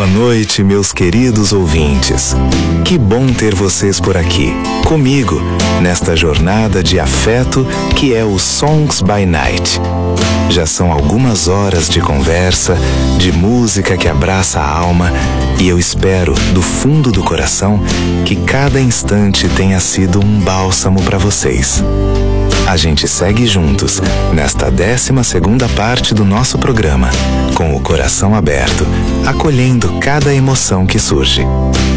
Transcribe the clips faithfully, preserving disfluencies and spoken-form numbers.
Boa noite, meus queridos ouvintes. Que bom ter vocês por aqui, comigo, nesta jornada de afeto que é o Songs by Night. Já são algumas horas de conversa, de música que abraça a alma, e eu espero, do fundo do coração, que cada instante tenha sido um bálsamo para vocês. A gente segue juntos nesta décima segunda parte do nosso programa, com o coração aberto, acolhendo cada emoção que surge.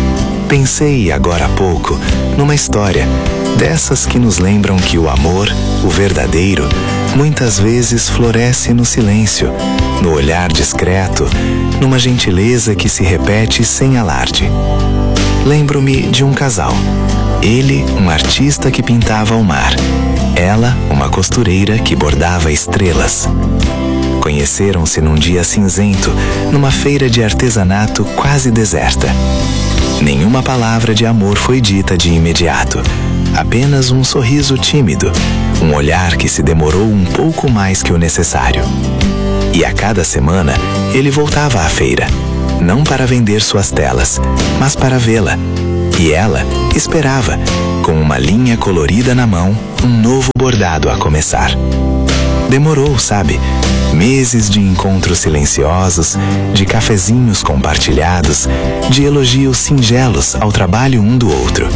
Pensei agora há pouco numa história dessas que nos lembram que o amor, o verdadeiro, muitas vezes floresce no silêncio, no olhar discreto, numa gentileza que se repete sem alarde. Lembro-me de um casal. Ele, um artista que pintava o mar. Ela, uma costureira que bordava estrelas. Conheceram-se num dia cinzento, numa feira de artesanato quase deserta. Nenhuma palavra de amor foi dita de imediato. Apenas um sorriso tímido, um olhar que se demorou um pouco mais que o necessário. E a cada semana, ele voltava à feira, não para vender suas telas, mas para vê-la. E ela esperava, com uma linha colorida na mão, um novo bordado a começar. Demorou, sabe? Meses de encontros silenciosos, de cafezinhos compartilhados, de elogios singelos ao trabalho um do outro.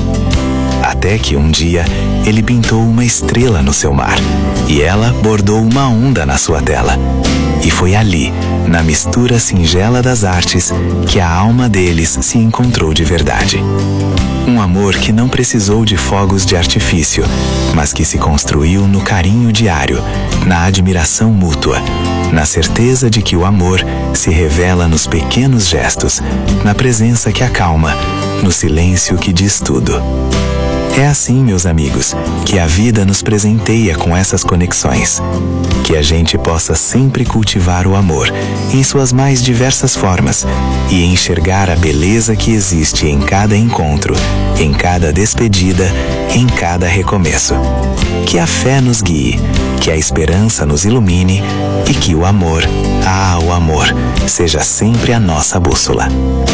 Até que um dia, ele pintou uma estrela no seu mar, e ela bordou uma onda na sua tela. E foi ali, na mistura singela das artes, que a alma deles se encontrou de verdade. Um amor que não precisou de fogos de artifício, mas que se construiu no carinho diário, na admiração mútua, na certeza de que o amor se revela nos pequenos gestos, na presença que acalma, no silêncio que diz tudo. É assim, meus amigos, que a vida nos presenteia com essas conexões. Que a gente possa sempre cultivar o amor em suas mais diversas formas e enxergar a beleza que existe em cada encontro, em cada despedida, em cada recomeço. Que a fé nos guie, que a esperança nos ilumine e que o amor, ah, o amor, seja sempre a nossa bússola.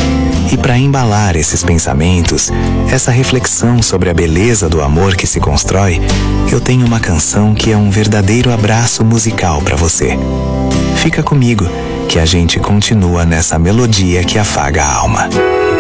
E para embalar esses pensamentos, essa reflexão sobre a beleza do amor que se constrói, eu tenho uma canção que é um verdadeiro abraço musical para você. Fica comigo, que a gente continua nessa melodia que afaga a alma.